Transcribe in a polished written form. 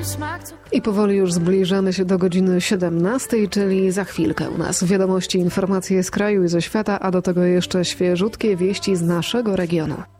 I powoli już zbliżamy się do godziny 17, czyli za chwilkę u nas wiadomości, informacje z kraju i ze świata, a do tego jeszcze świeżutkie wieści z naszego regionu.